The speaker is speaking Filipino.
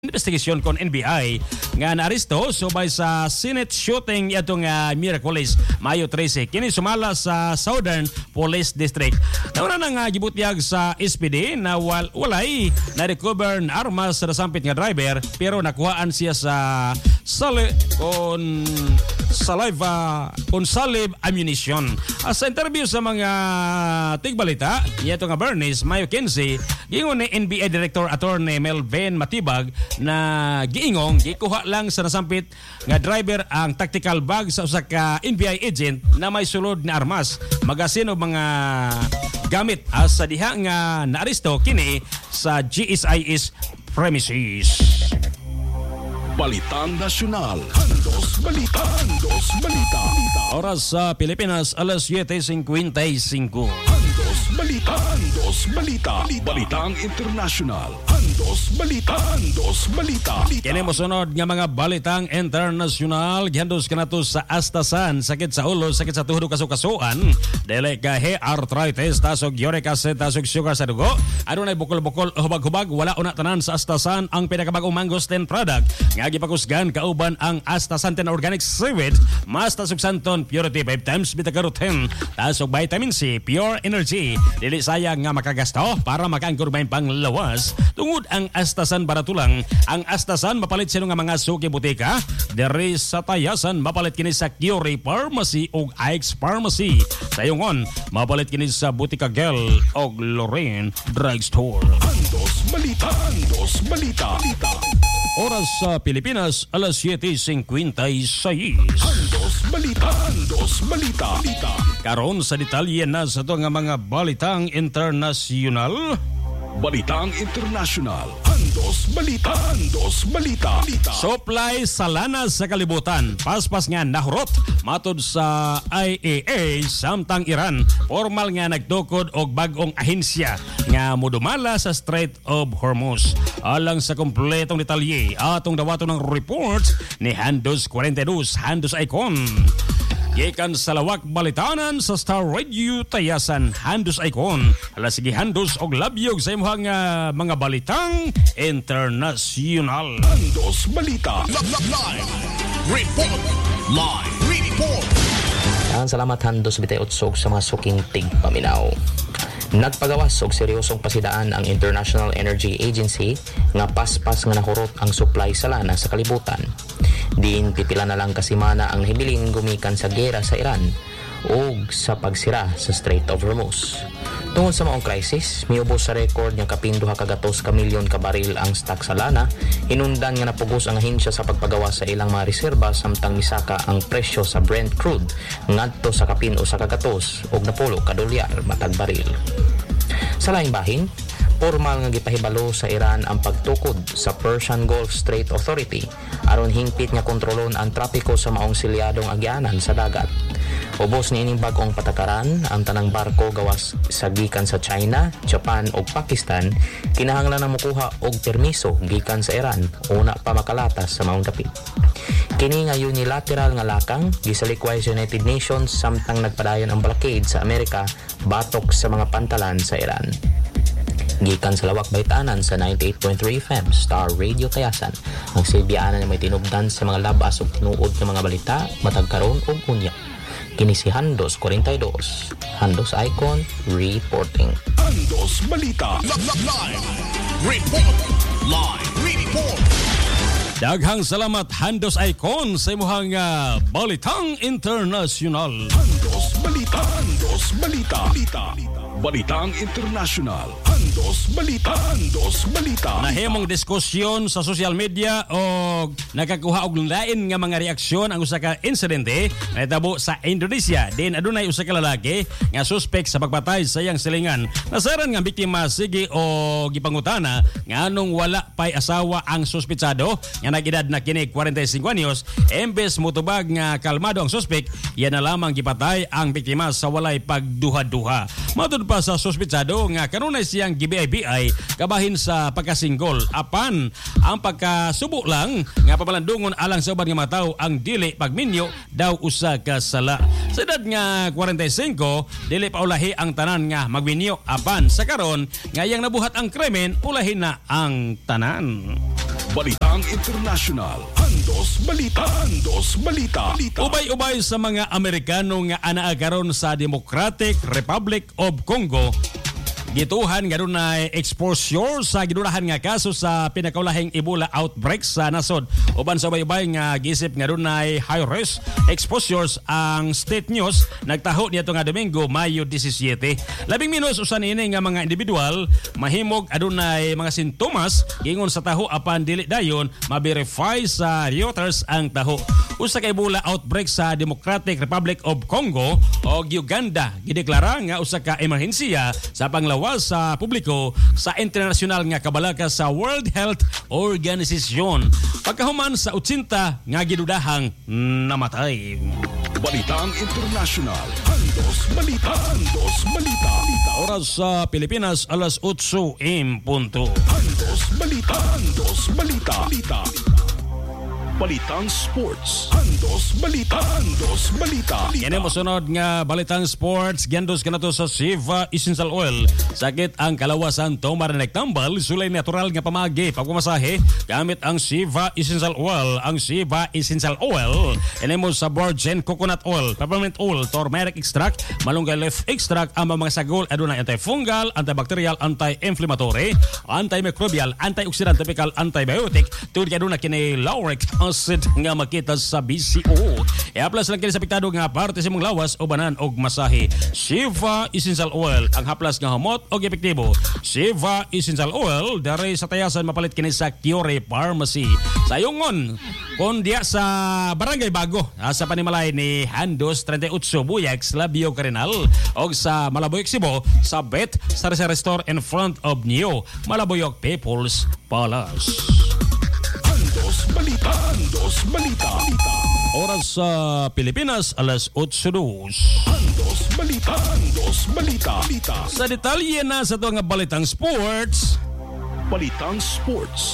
investigasyon kon NBI nga naaresto subay sa Senate shooting itong Miraculous Mayo 13 kini sumala sa Southern Police District. Nauna nang gibutyag sa SPD na walay na-recover na armas sa nasampit nga driver pero nakuhaan siya sa salib ammunition. Sa interview sa mga tigbalita, ito nga Bernice Mayo 15, gingon ni NBI Director Attorney Melvin Matibag na giingong gikuha lang sa nasampit nga driver ang tactical bag sa usa ka NBI agent na may sulod na armas, magasin o mga gamit sa diha nga naaresto kini sa GSIS premises. Balitang Nasyonal. Handos Balita. Handos Balita. Oras sa Pilipinas, alas 7:55. Handos Balita. Handos Balita. Balitang Internasyonal. Handos Balita. Handos Balita. Kini mo sunod nga mga balitang internasyonal. Gihandos kanato sa astasan, sakit sa ulo, sakit sa tuhod, kasukasuan, dili kahe arthritis, tasog uric acid, tasog sugar sa dugo, adunay bukol-bukol, hubag-hubag, wala una tanan sa astasan ang pinakabagong mangosteen product nga gipakusgan kauban ang astasanten organic seaweed, mas tasog santon purity 5 times beta-carotene, tasog vitamin C, pure energy, dili sayang nga makagasto para makaangkor may panglawas. Tungod ang astasan baratulang, ang astasan mapalit sino nga mga suki butika, diri sa Tayasan mapalit kini sa Curie Pharmacy o Ike's Pharmacy. Sa Yungon mapalit kini sa Butika Gel o Lorraine Drugstore. Handos Balita. Handos Balita. Oras sa Pilipinas, alas 7:56. Handos Balita. Handos Balita. Karon sa detalye na sa ito nga mga balitang internasyonal. Balitang Internasyonal. Handos Balita. Handos Balita. Supply sa lana sa kalibutan. Paspas nga nahurot matod sa IAEA samtang Iran formal nga nagtukod og bag-ong ahensya nga modumala sa Strait of Hormuz. Alang sa kompletong detalye atong dawaton ng report ni Handos 42 Handos Icon. Gikan sa lawak balitanan sa Star Radio Tayasan, Handos Icon. Alas sige Handos og labyog sa imong mga balitang internasyonal. Handos Balita. Live report. Salamat Handos bitay utsog sa mga suking tigpaminaw. Nagpagawas og seryosong pasidaan ang International Energy Agency nga paspas nga nahurot ang supply sa lana sa kalibutan. Diin pipila na lang kasimana ang nahibiling gumikan sa gera sa Iran o sa pagsira sa Strait of Hormuz. Tungod sa maong crisis, miubos sa record nga kapinduha kagatos ka milyon ka baril ang stock sa lana, hinundan nga napugos ang ahensya sa pagpagawas sa ilang mga reserba samtang misaka ang presyo sa Brent crude ngadto sa kapin o sa kagatos og napulo ka dolyar matag baril. Sa laing bahin, formal nga gipahibalo sa Iran ang pagtukod sa Persian Gulf Strait Authority aron hingpit nga kontrolon ang trapiko sa maong silyadong agyanan sa dagat. Ubos ni ining bag-ong patakaran ang tanang barko gawas sa gikan sa China, Japan ug Pakistan kinahanglan na mokuha og permiso gikan sa Iran una pa makalatas sa maong dapit. Kini nga unilateral nga lakang gisalikway sa United Nations samtang nagpadayon ang blockade sa Amerika batok sa mga pantalan sa Iran. Gikan sa lawak baitanan sa 98.3 FM Star Radio Tayasan, ang silbianan na may tinubdan sa mga labas ug tinuod ng mga balita matag karon ug unya. Kini si Handos 42, Handos Icon reporting. Handos Balita. Live report. Daghang salamat Handos Icon sa imong balitang internasyonal. Handos Balita. Handos Balita. Balitang Internasyonal. Handos Balita. Handos Balita. Nahimong diskusyon sa social media o nakakuha og lain nga mga reaksyon ang usa ka insidente na hitabo sa Indonesia. Din adunay usa ka lalaki nga suspect sa pagpatay sa iyang silingan. Nasaran nga biktima sige o gipangutana nga anong wala pay asawa ang suspetsado nga nag-edad na kini 45 anyos. Embes motubag nga kalmado ang suspect, yan na lamang gipatay ang biktima sa walay pagduha-duha. Matud pa sa suspetsado nga kanunay siyang GBI kabahin sa pagkasinggol apan ang pagkasubo lang nga pamalandungon alang sa uban nga mga tawo ang dili pagminyo daw usa ka sala. Sa edad nga 45 dili pa ulahi ang tanan nga magminyo apan sa karon nga yang nabuhat ang krimen ulahi na ang tanan. Balitang international. Andos Balita. Andos Balita. Ubay-ubay sa mga Amerikano nga anaa karon sa Democratic Republic of Congo. Gituhan nga doon na exposure sa ginurahan nga kaso sa pinakaulahing Ebola outbreak sa nasod. Uban sa ubay-ubay nga gisip nga doon na high risk exposures ang State News nagtaho niya nga Domingo, Mayo 17. Labing minus usan ini nga mga individual mahimog adunay mga sintomas gingon sa taho apan dili dayon ma-verify sa Reuters ang taho. Usa ka Ebola outbreak sa Democratic Republic of Congo o Uganda gideklara nga usa ka emerhensiya sa panglawas sa publiko sa internasyonal nga kabalaka sa World Health Organization. Pagkahuman sa 80 nga gidudahang namatay. Balitang international. Andos Balita. Andos Balita. Oras sa Pilipinas, alas 8:00 punto. Andos Balita. Andos Balita. Balitang Sports. Andos Balita. Andos Balita. Yan mo sunod nga Balitang Sports. Gandos ka na to sa Siva Essential Oil. Sakit ang kalawasan tomar na nagtambal. Sulay natural nga pamagi. Pagpumasahe, gamit ang Siva Essential Oil. Ang Siva Essential Oil. Yan mo sa virgin coconut oil, peppermint oil, turmeric extract, malunggay leaf extract. Ang mga sagol aduna antifungal, antibacterial, anti-inflammatory, antimicrobial, antioxidant, topical, antibiotic. Tungod ka aduna kini lauric acid nga makita sa BCO. I-haplas lang kini sa piktado nga parte sa mong lawas o banan og masahe. Siva Essential Oil ang haplas nga humot og epektibo. Siva Essential Oil dari sa tayasan mapalit kini sa Cure Pharmacy. Sayongon kon diya sa Barangay Bago sa panimalay ni Handos 38 Buyag Labio Carinal og sa Malaboyok Cebu sa Bet Sarasa Restore in front of Neo Malaboyok People's Palace. Andos Balita. Andos Balita. Oras sa Pilipinas, alas 8:02. Andos Balita. Andos Balita. Sa detalye na sa ito nga Balitang Sports. Balitang Sports.